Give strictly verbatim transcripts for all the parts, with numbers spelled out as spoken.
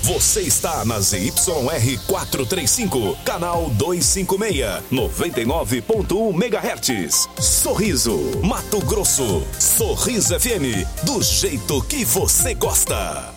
Você está na Z Y R quatrocentos e trinta e cinco, canal duzentos e cinquenta e seis, noventa e nove ponto um megahertz. Sorriso, Mato Grosso. Sorriso F M, do jeito que você gosta.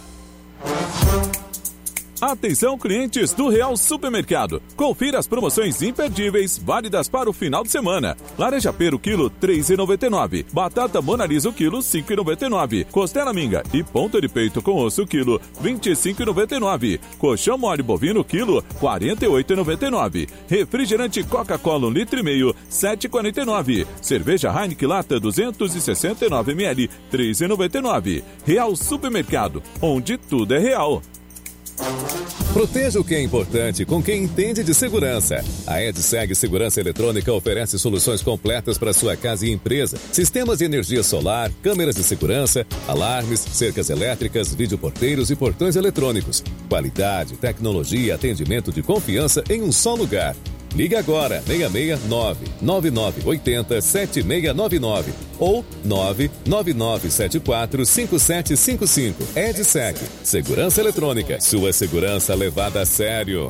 Atenção, clientes do Real Supermercado. Confira as promoções imperdíveis válidas para o final de semana. Laranja pera o quilo três reais e noventa e nove centavos. Batata Mona Lisa o quilo cinco reais e noventa e nove centavos. Costela minga e ponta de peito com osso o quilo vinte e cinco reais e noventa e nove centavos. Colchão mole bovino quilo quarenta e oito reais e noventa e nove centavos. Refrigerante Coca-Cola um litro e meio sete reais e quarenta e nove centavos. Cerveja Heineken lata duzentos e sessenta e nove mililitros três reais e noventa e nove centavos. Real Supermercado, onde tudo é real. Proteja o que é importante com quem entende de segurança. A EdSeg Segurança Eletrônica oferece soluções completas para sua casa e empresa. Sistemas de energia solar, câmeras de segurança, alarmes, cercas elétricas, videoporteiros e portões eletrônicos. Qualidade, tecnologia e atendimento de confiança em um só lugar. Ligue agora, seis seis nove, nove nove oito zero, sete seis nove nove ou nove nove nove sete quatro cinco sete cinco cinco. EdSeg, Segurança Eletrônica, sua segurança levada a sério.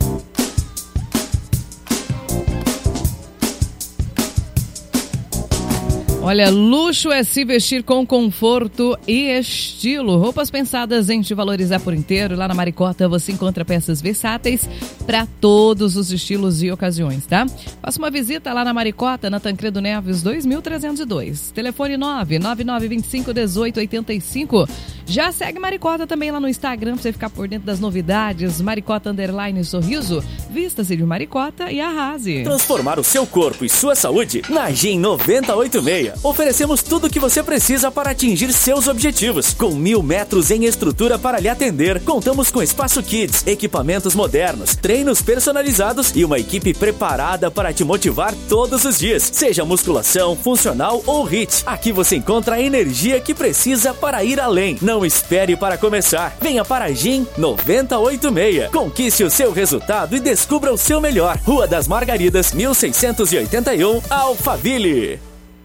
Olha, luxo é se vestir com conforto e estilo. Roupas pensadas em te valorizar por inteiro. Lá na Maricota você encontra peças versáteis para todos os estilos e ocasiões, tá? Faça uma visita lá na Maricota, na Tancredo Neves dois mil trezentos e dois. Telefone nove nove nove dois cinco um oito oito cinco. Já segue Maricota também lá no Instagram pra você ficar por dentro das novidades. Maricota Underline Sorriso. Vista-se de Maricota e arrase. Transformar o seu corpo e sua saúde na Gym noventa e oito e meia. Oferecemos tudo o que você precisa para atingir seus objetivos. Com mil metros em estrutura para lhe atender, contamos com espaço kids, equipamentos modernos, treinos personalizados e uma equipe preparada para te motivar todos os dias. Seja musculação, funcional ou H I I T. Aqui você encontra a energia que precisa para ir além. Não espere para começar. Venha para a Gym noventa e oito e meia. Conquiste o seu resultado e descubra o seu melhor. Rua das Margaridas, mil seiscentos e oitenta e um, Alphaville.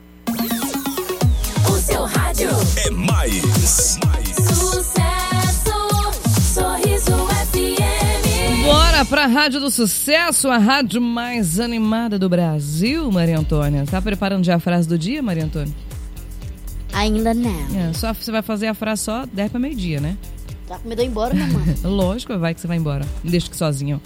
O seu rádio é mais. Sucesso, Sorriso F M. Bora pra Rádio do Sucesso, a rádio mais animada do Brasil, Maria Antônia. Tá preparando já a frase do dia, Maria Antônia? Ainda não. É, só você vai fazer a frase só dez para meio-dia, né? Tá com medo de ir embora, mamãe? Lógico, vai que você vai embora. Me deixa aqui sozinho.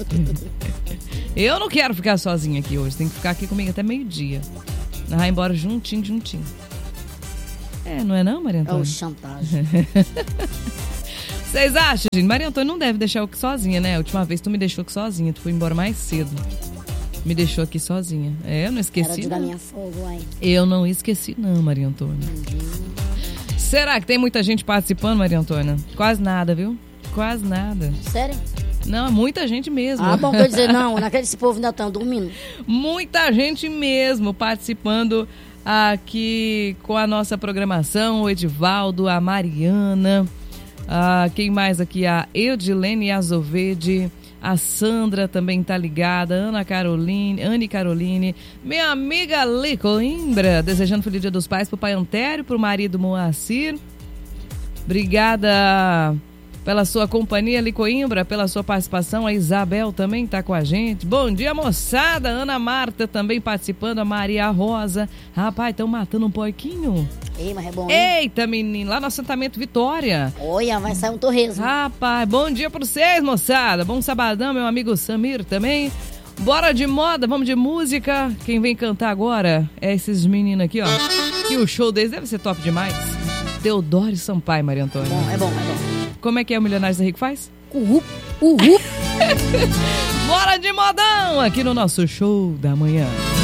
Eu não quero ficar sozinha aqui hoje. Tem que ficar aqui comigo até meio-dia. Vai embora juntinho, juntinho. É, não é não, Maria Antônia? É o chantagem. Vocês acham, gente? Maria Antônia não deve deixar eu aqui sozinha, né? A última vez tu me deixou aqui sozinha. Tu foi embora mais cedo. Me deixou aqui sozinha. É, eu não esqueci. Era de dar minha fogo, uai. Eu não esqueci não, Maria Antônia. Uhum. Será que tem muita gente participando, Maria Antônia? Quase nada, viu? Quase nada. Sério? Não, muita gente mesmo. Ah, bom, quer dizer, não, naquele esse povo ainda estão dormindo. Muita gente mesmo participando aqui com a nossa programação. O Edivaldo, a Mariana, a, quem mais aqui? A Eudilene Azovede, a Sandra também tá ligada, Ana Caroline, Anne Caroline, minha amiga Lê Coimbra, desejando feliz dia dos pais pro pai Antério, pro marido Moacir. Obrigada pela sua companhia, Lê Coimbra, pela sua participação. A Isabel também tá com a gente. Bom dia, moçada. Ana Marta também participando, a Maria Rosa. Rapaz, estão matando um porquinho. Ei, mas é bom, hein? Eita, menino, lá no assentamento Vitória. Olha, vai sair um torresmo. Rapaz, bom dia pra vocês, moçada. Bom sabadão, meu amigo Samir também. Bora de moda, vamos de música. Quem vem cantar agora é esses meninos aqui, ó. E o show deles deve ser top demais. Teodoro Sampaio, Maria Antônia. Bom, é bom, é bom. Como é que é o Milionários da Rico faz? Uhul, uhul. Bora de modão aqui no nosso show da manhã.